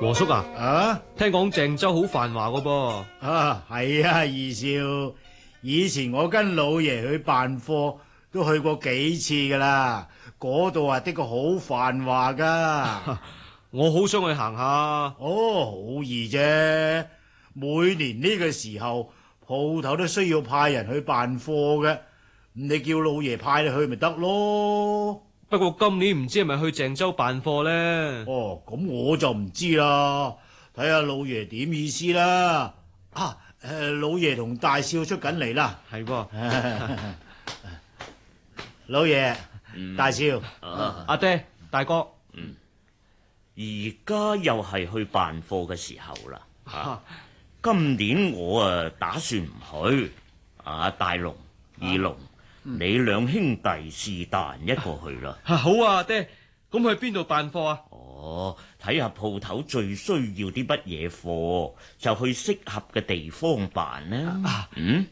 和叔啊，聽講鄭州好繁華噶噃。 係啊，二少，以前我跟老爺去辦貨都去過幾次噶啦，嗰度的確好繁華噶。 我好想去行下。 好易啫，每年呢個時候鋪頭都需要派人去辦貨嘅，你叫老爺派你去咪得咯。 不過今年唔知係咪去鄭州辦貨呢？ 咁我就唔知啦，睇下老爺點意思啦。老爺同大少出緊嚟啦。 係噃。 老爺，大少， 阿爹，大哥。 而家又係去辦貨嘅時候啦。今年我打算唔去。大龍、二龍，你兩兄弟是但一個去啦。 好啊，阿爹。咁去邊度辦貨啊？ 睇下鋪頭最需要啲乜嘢貨，就去適合嘅地方辦啦。